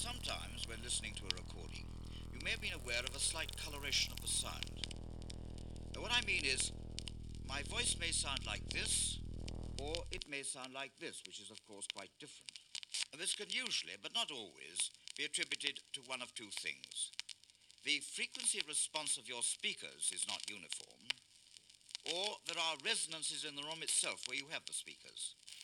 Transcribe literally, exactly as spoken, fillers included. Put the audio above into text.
Sometimes, when listening to a recording, you may have been aware of a slight coloration of the sound. Now, what I mean is, my voice may sound like this, or it may sound like this, which is, of course, quite different. And this can usually, but not always, be attributed to one of two things. The frequency of response of your speakers is not uniform, or there are resonances in the room itself where you have the speakers.